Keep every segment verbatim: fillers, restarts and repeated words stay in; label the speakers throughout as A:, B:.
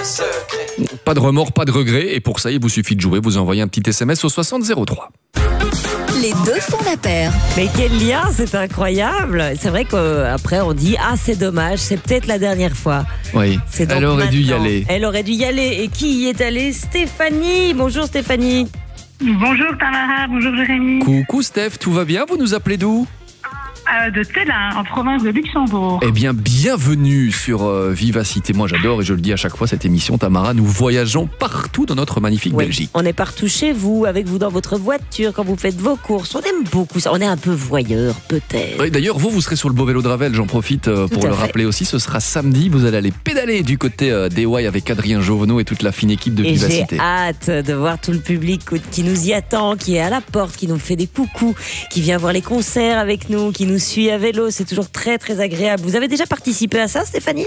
A: secret.
B: Pas de remords, pas de regrets. Et pour ça, il vous suffit de jouer. Vous envoyez un petit S M S au soixante zéro trois.
C: Les deux font la paire.
D: Mais quel lien, c'est incroyable. C'est vrai qu'après on dit ah c'est dommage, c'est peut-être la dernière fois.
B: Oui,
D: C'est donc
B: elle aurait dû y
D: maintenant.
B: aller.
D: Elle aurait dû y aller. Et qui y est allée? Stéphanie. Bonjour Stéphanie.
E: Bonjour Tamara, bonjour Jérémy.
B: Coucou Steph, tout va bien? Vous nous appelez d'où?
E: Euh, de Télin, en province de Luxembourg.
B: Eh bien, bienvenue sur euh, Vivacité. Moi, j'adore et je le dis à chaque fois, cette émission, Tamara, nous voyageons partout dans notre magnifique
D: Oui,
B: Belgique.
D: on est partout chez vous, avec vous dans votre voiture, quand vous faites vos courses. On aime beaucoup ça. On est un peu voyeur, peut-être.
B: Oui, d'ailleurs, vous, vous serez sur le beau vélo de Ravel. J'en profite euh, pour
D: à
B: le
D: fait.
B: rappeler aussi. Ce sera samedi. Vous allez aller pédaler du côté euh, d'E Y avec Adrien Jovenot et toute la fine équipe de
D: Et j'ai
B: Vivacité.
D: hâte de voir tout le public qui nous y attend, qui est à la porte, qui nous fait des coucous, qui vient voir les concerts avec nous, qui nous suit à vélo. C'est toujours très très agréable. Vous avez déjà participé à ça, Stéphanie?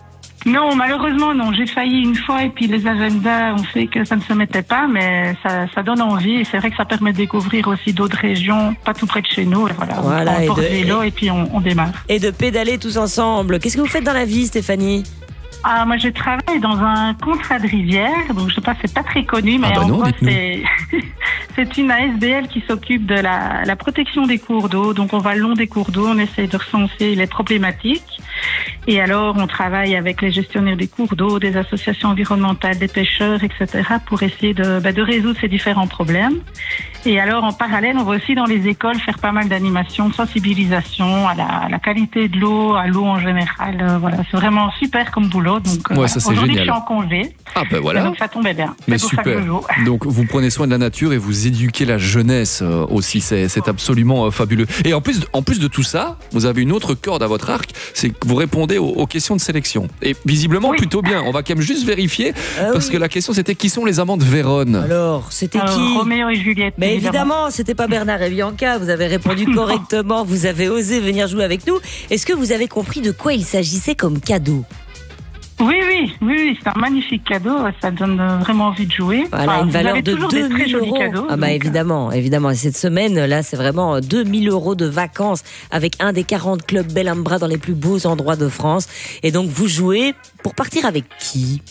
E: Non, malheureusement non. J'ai failli une fois et puis les agendas ont fait que ça ne se mettait pas, mais ça, ça donne envie et c'est vrai que ça permet de découvrir aussi d'autres régions, pas tout près de chez nous. Et voilà,
D: Voilà,
E: on
D: et
E: porte
D: de-
E: vélo et puis on, on démarre.
D: Et de pédaler tous ensemble. Qu'est-ce que vous faites dans la vie, Stéphanie?
E: Ah, moi je travaille dans un contrat de rivière, donc je sais pas, c'est pas très connu, mais
B: Ah bah
E: en
B: non,
E: gros
B: dites-nous.
E: c'est c'est une A S B L qui s'occupe de la, la protection des cours d'eau. Donc on va le long des cours d'eau, on essaie de recenser les problématiques. Et alors on travaille avec les gestionnaires des cours d'eau, des associations environnementales, des pêcheurs, et cetera pour essayer de, bah, de résoudre ces différents problèmes. Et alors en parallèle, on va aussi dans les écoles faire pas mal d'animations, de sensibilisation à la, à la qualité de l'eau, à l'eau en général. Euh, voilà, c'est vraiment super comme boulot. Donc
B: Ouais,
E: euh,
B: ça, c'est
E: aujourd'hui
B: génial.
E: je suis en congé.
B: Ah ben
E: Et
B: voilà.
E: donc ça tombait bien.
B: Mais
E: C'est pour ça que
B: super.
E: je joue.
B: Donc vous prenez soin de la nature et vous éduquez la jeunesse euh, aussi. C'est, c'est absolument euh, fabuleux. Et en plus, de- en plus de tout ça, vous avez une autre corde à votre arc, c'est que vous répondez aux, aux questions de sélection. Et visiblement
E: Oui.
B: plutôt bien. On va quand même juste vérifier
D: Ah
B: parce
D: oui.
B: que la question c'était qui sont les amants de Vérone.
D: Alors, c'était
E: Euh,
D: qui?
E: Roméo et Juliette.
D: Mais
E: évidemment.
D: évidemment, c'était pas Bernard et Bianca. Vous avez répondu correctement. Vous avez osé venir jouer avec nous. Est-ce que vous avez compris de quoi il s'agissait comme cadeau?
E: Oui, oui, oui, oui, c'est un magnifique cadeau. Ça donne euh, vraiment envie de jouer.
D: Voilà,
E: Enfin,
D: une
E: vous
D: valeur
E: avez
D: de
E: toujours des
D: deux
E: très
D: mille
E: jolis
D: euros.
E: cadeaux,
D: Ah bah
E: donc,
D: évidemment, évidemment. Et cette semaine, là, c'est vraiment deux mille euros de vacances avec un des quarante clubs Bel Ambra dans les plus beaux endroits de France. Et donc, vous jouez pour partir avec qui?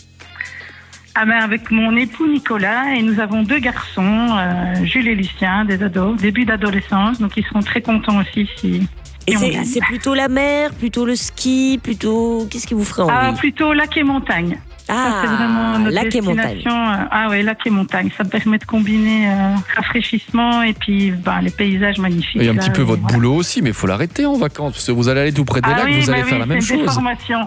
E: Ah ben avec mon époux Nicolas et nous avons deux garçons, euh, Jules et Lucien, des ados, début d'adolescence, donc ils seront très contents aussi si,
D: Et
E: si on
D: c'est,
E: gagne.
D: c'est plutôt la mer, plutôt le ski, plutôt... Qu'est-ce qui vous ferait
E: Ah,
D: envie?
E: plutôt lac et montagne. Ça, c'est vraiment notre
D: lac et montagne.
E: destination. Euh, Ah ouais, lac et montagne. Ça permet de combiner euh, rafraîchissement et puis ben, les paysages magnifiques.
B: Et un
E: là,
B: petit peu
E: et
B: votre
E: voilà.
B: boulot aussi, mais il faut l'arrêter en vacances parce que vous allez aller tout près des
E: Ah
B: lacs,
E: oui,
B: vous
E: bah
B: allez
E: oui,
B: faire la même
E: c'est une
B: chose.
E: déformation.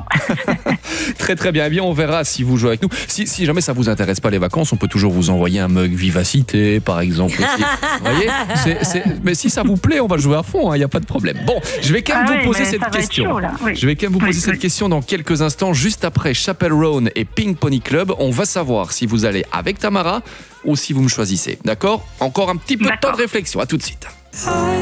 B: Très très bien. Eh bien, on verra si vous jouez avec nous. Si, si jamais ça vous intéresse pas les vacances, on peut toujours vous envoyer un mug Vivacité, par exemple. Aussi. Vous voyez C'est- c'est- Mais si ça vous plaît, on va jouer à fond. Il n'y a pas de problème. Bon, je vais quand même
E: Ah
B: vous
E: oui,
B: poser
E: mais
B: cette
E: ça va être
B: question.
E: chaud, là. Oui.
B: Je vais quand même vous
E: Oui,
B: poser cette
E: oui.
B: question dans quelques instants, juste après Chapel Roan et Pink Pony Club. On va savoir si vous allez avec Tamara ou si vous me choisissez. D'accord? Encore un petit peu de temps
E: D'accord.
B: de réflexion. À tout de suite.